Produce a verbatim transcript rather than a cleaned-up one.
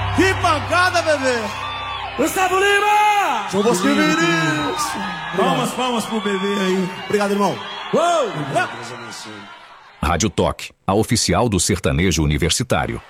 Que pancada, bebê! Gustavo Lima! São Bosco e Vinícius! Palmas, palmas pro bebê aí. Obrigado, irmão. Uou! Rádio Toque, a oficial do sertanejo universitário.